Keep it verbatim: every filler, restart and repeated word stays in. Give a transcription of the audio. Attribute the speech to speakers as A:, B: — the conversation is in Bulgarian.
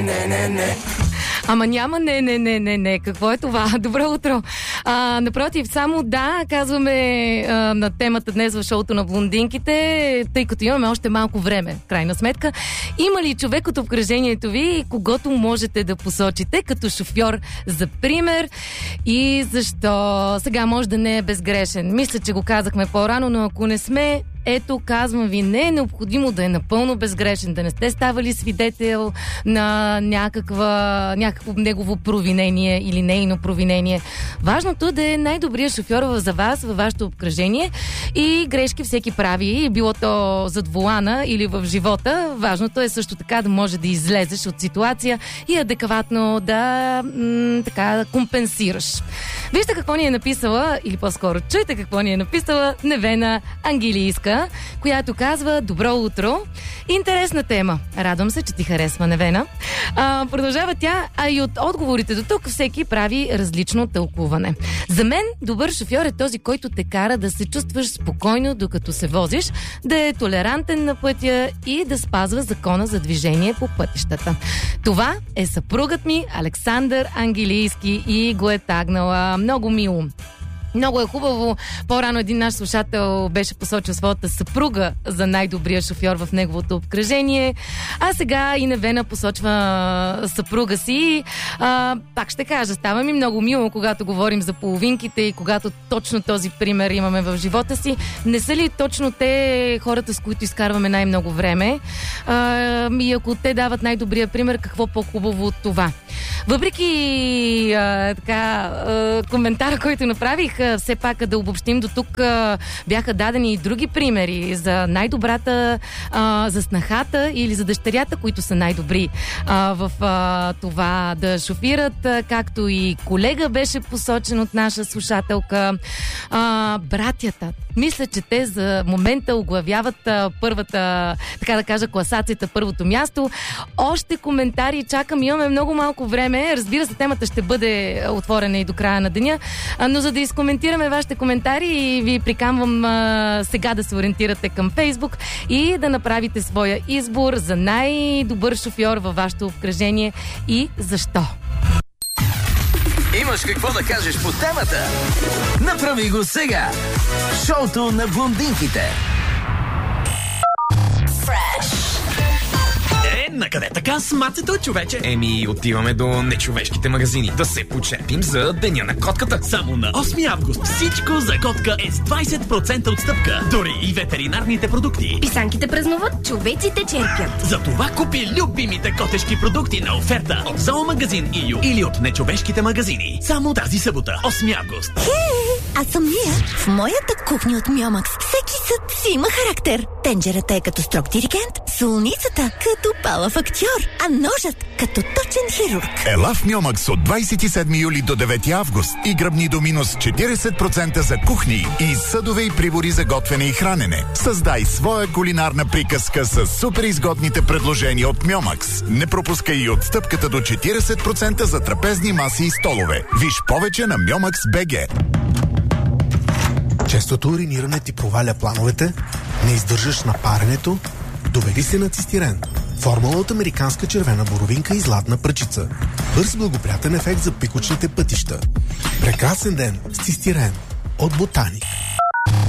A: Не, не, не.
B: Ама няма не, не, не, не, не. Какво е това? Добро утро. А, напротив, само да, казваме а, на темата днес в шоуто на блондинките, тъй като имаме още малко време, крайна сметка. Има ли човек от обкръжението ви, когото можете да посочите като шофьор за пример и защо? Сега може да не е безгрешен. Мисля, че го казахме по-рано, но ако не сме, ето, казвам ви, не е необходимо да е напълно безгрешен, да не сте ставали свидетел на някаква, някакво негово провинение или нейно провинение. Важното е да е най-добрият шофьор за вас, във вашето обкръжение, и грешки всеки прави, било то зад волана или в живота. Важното е също така да може да излезеш от ситуация и адекватно да м- така компенсираш. Вижте какво ни е написала, или по-скоро чуйте какво ни е написала Невена Ангелийска, която казва: добро утро. Интересна тема. Радвам се, че ти харесва, Невена. А, продължава тя, а и от отговорите до тук всеки прави различно тълкуване. За мен добър шофьор е този, който те кара да се чувстваш спокойно докато се возиш, да е толерантен на пътя и да спазва закона за движение по пътищата. Това е съпругът ми Александър Ангелийски и го е тагнала много мило. Много е хубаво. По-рано един наш слушател беше посочил своята съпруга за най-добрия шофьор в неговото обкръжение. А сега и Невена посочва съпруга си. А, пак ще кажа, става ми много мило, когато говорим за половинките и когато точно този пример имаме в живота си. Не са ли точно те хората, с които изкарваме най-много време? А, и ако те дават най-добрия пример, какво по-хубаво от това? Въпреки а, така, а, коментара, който направих, все пак да обобщим до тук, бяха дадени и други примери за най-добрата, а, за снахата или за дъщерята, които са най-добри а, в а, това да шофират, а, както и колега беше посочен от наша слушателка. А, братята. Мисля, че те за момента оглавяват а, първата, така да кажа, класацията, първото място. Още коментари чакам, имаме много малко време. Разбира се, темата ще бъде отворена и до края на деня, а, но за да изкоментираме вашите коментари, ви приканвам а, сега да се ориентирате към Фейсбук и да направите своя избор за най-добър шофьор във вашето обкръжение и защо.
A: Имаш какво да кажеш по темата? Направи го сега! Шоуто на блондинките.
C: Накъде така с мацето, човече? Еми, отиваме до нечовешките магазини да се почепим за Деня на котката. Само на осми август всичко за котка е с двайсет процента отстъпка. Дори и ветеринарните продукти.
D: Писанките празнуват, човеците черпят.
C: Затова купи любимите котешки продукти на оферта от Зоомагазин и ю или от нечовешките магазини. Само тази събота, осми август.
E: Хей, аз съм Мия. В моята кухня от Мьомакс всеки съд си има характер. Тенджерата е като строг диригент, солницата като палав актьор, а ножът като точен хирург.
F: Ела в Мьомакс от двайсет и седми юли до девети август и гръбни до минус четирийсет процента за кухни и съдове и прибори за готвене и хранене. Създай своя кулинарна приказка с супер изгодните предложения от Мьомакс. Не пропускай и отстъпката до четирийсет процента за трапезни маси и столове. Виж повече на Мьомакс БГ.
G: Честото уриниране ти проваля плановете, не издържаш на паренето, доведи се на цистирен. Формула от американска червена боровинка и златна пръчица. Бърз благоприятен ефект за пикочните пътища. Прекрасен ден с цистирен от Ботаник.